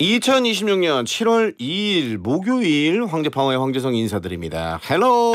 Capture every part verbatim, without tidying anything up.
이천이십육 년 칠월 이일 목요일 황제파워의 황재성 인사드립니다. 헬로.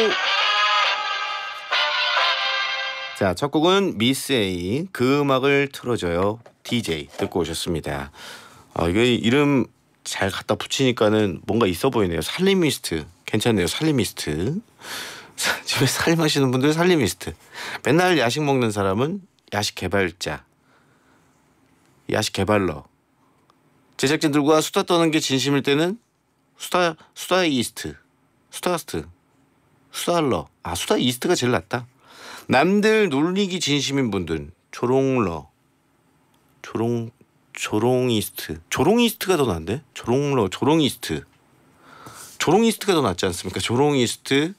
자, 첫 곡은 미스 A 그 음악을 틀어줘요 디제이 듣고 오셨습니다. 어, 이거 이름 잘 갖다 붙이니까는 뭔가 있어 보이네요. 살림미스트 괜찮네요. 살림미스트. 집에 살림하시는 분들 살림미스트. 맨날 야식 먹는 사람은 야식 개발자, 야식 개발러. 제작진들과 수다 떠는 게 진심일 때는 수다 수다 이스트, 수다스트, 수다러. 아, 수다 이스트가 제일 낫다. 남들 놀리기 진심인 분들 조롱러, 조롱 조롱이스트, 조롱이스트가 더 낫는데? 조롱러, 조롱이스트, 조롱이스트가 더 낫지 않습니까? 조롱이스트.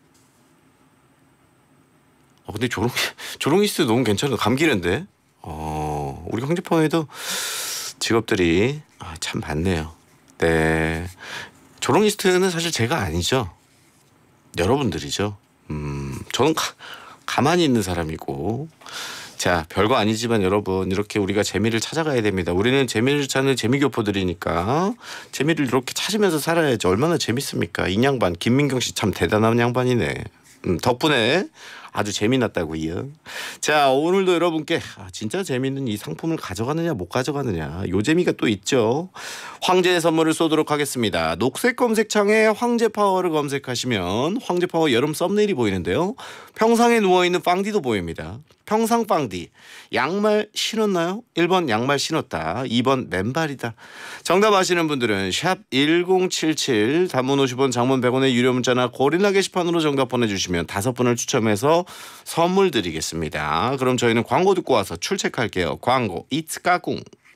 어 근데 조롱 조롱이스트 너무 괜찮아. 감기랜데. 어 우리 황제파워에도 직업들이 아, 참 많네요. 네, 조롱이스트는 사실 제가 아니죠. 여러분들이죠. 음, 저는 가, 가만히 있는 사람이고. 자, 별거 아니지만 여러분 이렇게 우리가 재미를 찾아가야 됩니다. 우리는 재미를 찾는 재미교포들이니까 재미를 이렇게 찾으면서 살아야지. 얼마나 재밌습니까? 이 양반 김민경 씨 참 대단한 양반이네. 음, 덕분에 아주 재미났다고요. 자, 오늘도 여러분께 아, 진짜 재미있는 이 상품을 가져가느냐 못 가져가느냐 요 재미가 또 있죠. 황제의 선물을 쏘도록 하겠습니다. 녹색 검색창에 황제파워를 검색하시면 황제파워 여름 썸네일이 보이는데요. 평상에 누워있는 빵디도 보입니다. 평상 빵디. 양말 신었나요? 일 번 양말 신었다. 이 번 맨발이다. 정답 아시는 분들은 샵 일공칠칠 단문 오십 원 장문 백 원의 유료 문자나 고릴라 게시판으로 정답 보내주시면 다섯 분을 추첨해서 선물 드리겠습니다. 그럼 저희는 광고 듣고 와서 출첵할게요. 광고 이츠 까꿍.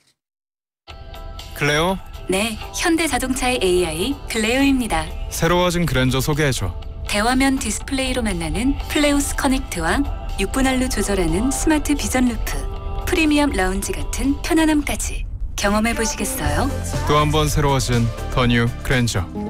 클레오? 네, 현대자동차의 에이아이 클레오입니다. 새로워진 그랜저 소개해줘. 대화면 디스플레이로 만나는 플레오스 커넥트와 육 분할로 조절하는 스마트 비전 루프, 프리미엄 라운지 같은 편안함까지 경험해 보시겠어요? 또 한 번 새로워진 더 뉴 그랜저.